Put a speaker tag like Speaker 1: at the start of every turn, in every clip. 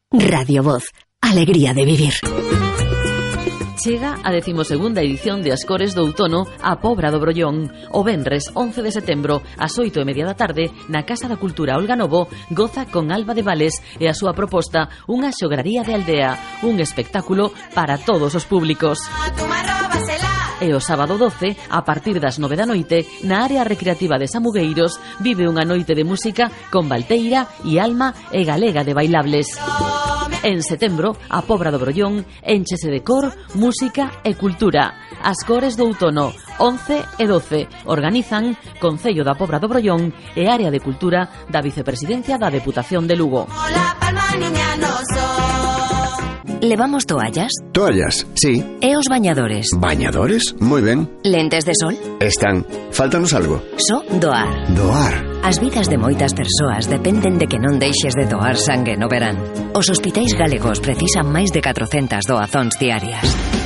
Speaker 1: Radio Voz, alegría de vivir.
Speaker 2: Chega a 12ª edición de Ascores do Outono a Pobra do Brollón. O venres 11 de setembro, ás 8:30 da tarde, na Casa da Cultura Olga Novo, goza con Alba de Vales e a súa proposta unha xograría de aldea, un espectáculo para todos os públicos. E o sábado 12, a partir das 9 da noite, na área recreativa de Samugueiros, vive unha noite de música con Valteira e Alma e Galega de Bailables. En setembro, a Pobra do Brollón énchese de cor, música e cultura. Ascores do Outono, 11 e 12, organizan Concello da Pobra do Brollón e Área de Cultura da Vicepresidencia da Deputación de Lugo.
Speaker 1: ¿Levamos toallas?
Speaker 3: Toallas, sí.
Speaker 1: E os bañadores?
Speaker 3: ¿Bañadores? Muy ben.
Speaker 1: Lentes de sol?
Speaker 3: Están. Fáltanos algo.
Speaker 1: So doar.
Speaker 3: Doar.
Speaker 1: As vidas de moitas persoas dependen de que non deixes de doar sangue no verán. Os hospitais galegos precisan máis de 400 doazóns diarias.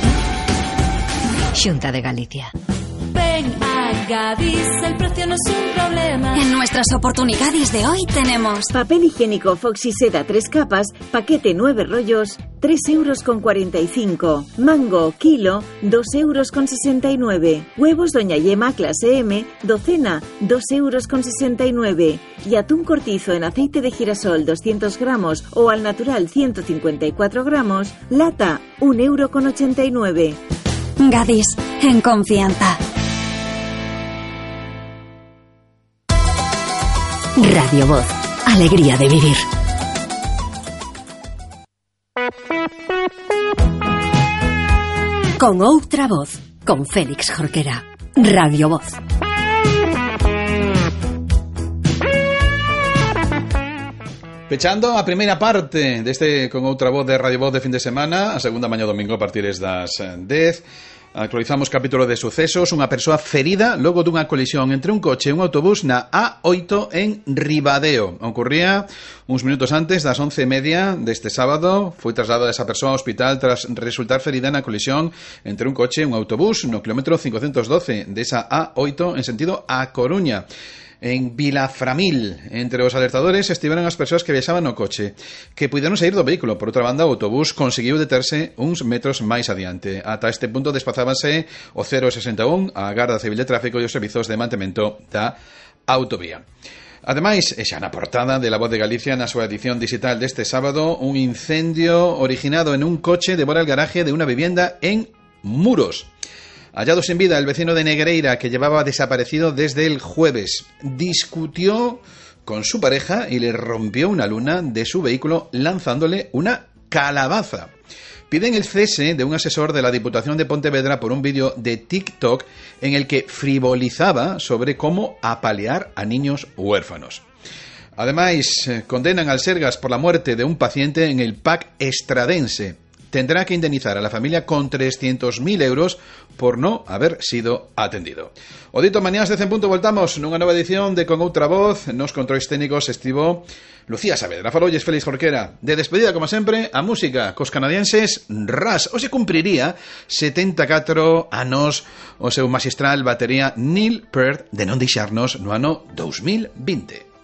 Speaker 1: Xunta de Galicia.
Speaker 4: Ven a Gadis, el precio no es un problema.
Speaker 5: En nuestras oportunidades de hoy tenemos
Speaker 6: papel higiénico Foxy Seda 3 capas, paquete 9 rollos, 3,45 €. Mango, kilo, 2,69 €. Huevos Doña Yema clase M, docena, 2,69 €. Y atún cortizo en aceite de girasol 200 gramos o al natural 154 gramos, lata, 1,89 €.
Speaker 5: Gadis, en confianza.
Speaker 1: Radio Voz, alegría de vivir. Con outra voz, con Félix Jorquera. Radio Voz.
Speaker 7: Pechando a primeira parte deste Con outra voz de Radio Voz de fin de semana, a segunda mañá domingo a partir das 10. Actualizamos capítulo de sucesos. Unha persoa ferida logo dunha colisión entre un coche e un autobús na A8 en Ribadeo. Ocurría uns minutos antes das 11:30 deste sábado. Foi trasladada esa persoa ao hospital tras resultar ferida na colisión entre un coche e un autobús no kilómetro 512 desa A8 en sentido a Coruña. En Vilaframil, entre os alertadores estiveron as persoas que viaxaban no coche, que puideron sair do vehículo. Por outra banda, o autobús conseguiu deterse uns metros máis adiante. Ata este punto desplazábase o 061, a Garda Civil de Tráfico e os servizos de mantemento da autovía. Ademais, xa na portada de La Voz de Galicia, na súa edición digital deste sábado, un incendio originado en un coche devora el garaje de unha vivienda en Muros. Hallado sin vida el vecino de Negreira, que llevaba desaparecido desde el jueves. Discutió con su pareja y le rompió una luna de su vehículo lanzándole una calabaza. Piden el cese de un asesor de la Diputación de Pontevedra por un vídeo de TikTok en el que frivolizaba sobre cómo apalear a niños huérfanos. Además, condenan al Sergas por la muerte de un paciente en el PAC estradense. Tendrá que indemnizar a la familia con 300.000 euros por no haber sido atendido. O dito mañás de 100 voltamos nunha nova edición de Con outra voz. Nos controis técnicos estivo Lucía Saavedra. Falolles Félix Jorquera. De despedida, como sempre, a música cos canadienses Ras. Hoxe cumpriría 74 anos o seu magistral batería Neil Peart de non deixarnos no ano 2020.